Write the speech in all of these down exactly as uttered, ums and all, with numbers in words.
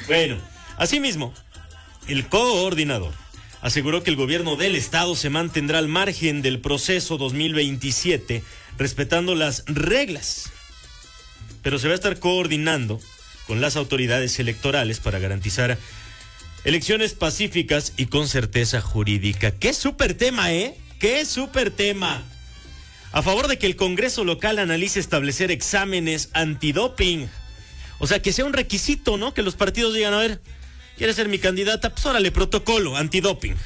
Bueno, asimismo, el coordinador aseguró que el gobierno del estado se mantendrá al margen del proceso dos mil veintisiete, respetando las reglas, pero se va a estar coordinando con las autoridades electorales para garantizar elecciones pacíficas y con certeza jurídica. ¡Qué súper tema, eh! ¡Qué súper tema! A favor de que el Congreso local analice establecer exámenes antidoping. O sea, que sea un requisito, ¿no? Que los partidos digan, a ver, ¿quieres ser mi candidata? Pues órale, protocolo, antidoping.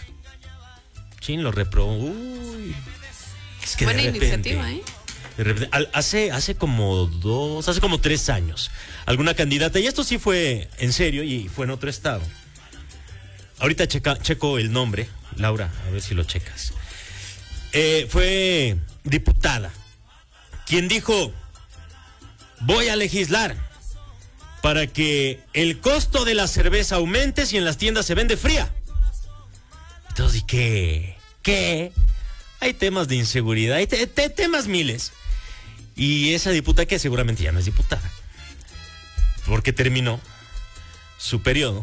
Chin, lo repro... Uy. Es que buena de repente, iniciativa, ¿eh? De repente, al, hace, hace como dos, hace como tres años, alguna candidata, y esto sí fue en serio y fue en otro estado. Ahorita checa, checo el nombre, Laura, a ver si lo checas. Eh, fue diputada, quien dijo, voy a legislar para que el costo de la cerveza aumente si en las tiendas se vende fría. Entonces, ¿y qué? ¿Qué? Hay temas de inseguridad, hay te, te, temas miles. Y esa diputada, que seguramente ya no es diputada, porque terminó su periodo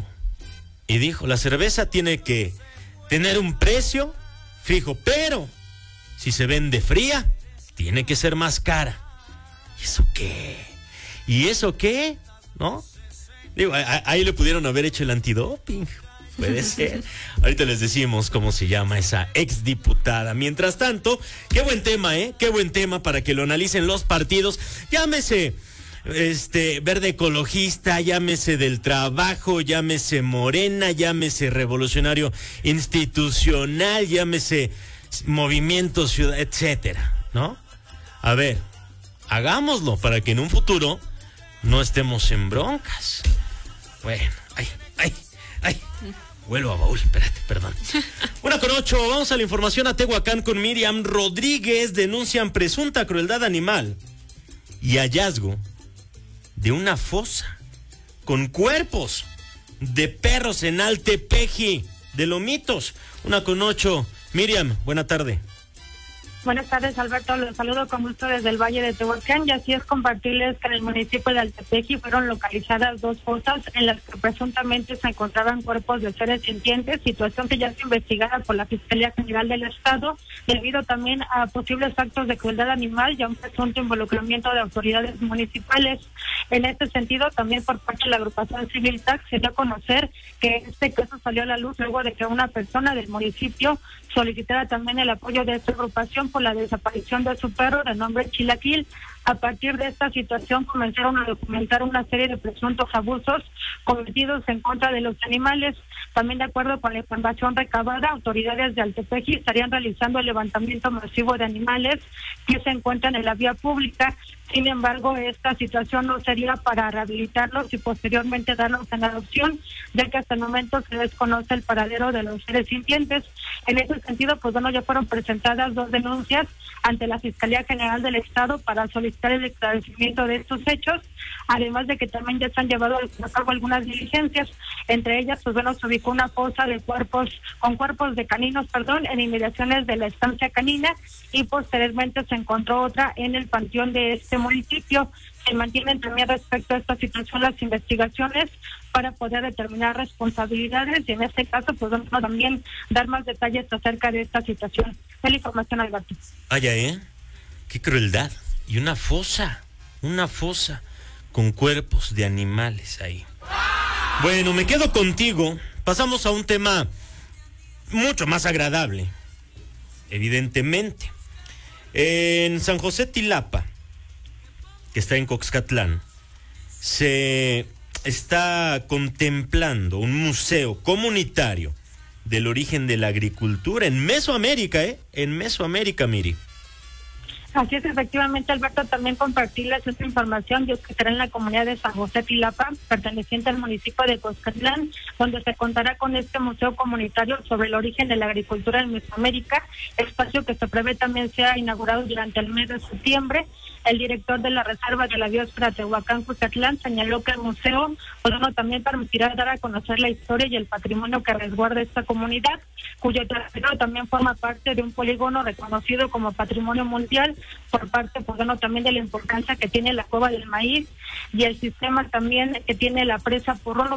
y dijo, la cerveza tiene que tener un precio fijo, pero si se vende fría, tiene que ser más cara. ¿Y eso qué? ¿Y eso qué? ¿No? Digo, ahí le pudieron haber hecho el antidoping. Puede ser. Ahorita les decimos cómo se llama esa exdiputada. Mientras tanto, qué buen tema, ¿eh? Qué buen tema para que lo analicen los partidos. Llámese este Verde Ecologista, llámese Del Trabajo, llámese Morena, llámese Revolucionario Institucional, llámese Movimiento Ciudad, etcétera, ¿no? A ver, hagámoslo para que en un futuro no estemos en broncas. Bueno, ay, ay, ay. Vuelvo a baúl, espérate, perdón. Una con ocho, vamos a la información a Tehuacán con Miriam Rodríguez. Denuncian presunta crueldad animal y hallazgo de una fosa con cuerpos de perros en Altepeji, de Lomitos. Una con ocho, Miriam, buena tarde. Buenas tardes, Alberto. Los saludo con gusto desde el Valle de Tehuacán. Y así es compartirles que en el municipio de Altepeji fueron localizadas dos fosas en las que presuntamente se encontraban cuerpos de seres sintientes, situación que ya es investigada por la Fiscalía General del Estado, debido también a posibles actos de crueldad animal y a un presunto involucramiento de autoridades municipales. En este sentido, también por parte de la agrupación Civil Tax se dio a conocer que este caso salió a la luz luego de que una persona del municipio solicitara también el apoyo de esta agrupación por la desaparición de su perro de nombre Chilaquil. A partir de esta situación comenzaron a documentar una serie de presuntos abusos cometidos en contra de los animales. También de acuerdo con la información recabada, autoridades de Altepeji estarían realizando el levantamiento masivo de animales que se encuentran en la vía pública. Sin embargo, esta situación no sería para rehabilitarlos y posteriormente darlos en adopción, ya que hasta el momento se desconoce el paradero de los seres sintientes. En ese sentido, pues bueno, ya fueron presentadas dos denuncias ante la Fiscalía General del Estado para solicitar el esclarecimiento de estos hechos, además de que también ya se han llevado a cabo algunas diligencias. Entre ellas, pues bueno, se ubicó una fosa de cuerpos, con cuerpos de caninos, perdón, en inmediaciones de la estancia canina, y posteriormente se encontró otra en el panteón de este municipio. Se mantienen también respecto a esta situación las investigaciones para poder determinar responsabilidades y en este caso pues vamos a también dar más detalles acerca de esta situación. Es la información, Alberto. Vaya, ¿eh? Qué crueldad. Y una fosa, una fosa con cuerpos de animales ahí. Bueno, me quedo contigo. Pasamos a un tema mucho más agradable, evidentemente. En San José Tilapa, que está en Coxcatlán, se está contemplando un museo comunitario del origen de la agricultura en Mesoamérica, ¿eh? En Mesoamérica, Miri. Así es, efectivamente, Alberto, también compartirles esta información, y es que será en la comunidad de San José Tilapa, perteneciente al municipio de Coxcatlán, donde se contará con este museo comunitario sobre el origen de la agricultura en Mesoamérica, espacio que se prevé también sea inaugurado durante el mes de septiembre. El director de la Reserva de la Biosfera Tehuacán-Cucatlán señaló que el museo pues, bueno, también permitirá dar a conocer la historia y el patrimonio que resguarda esta comunidad, cuyo territorio también forma parte de un polígono reconocido como Patrimonio Mundial, por parte pues, bueno, también de la importancia que tiene la Cueva del Maíz y el sistema también que tiene la presa Purrón,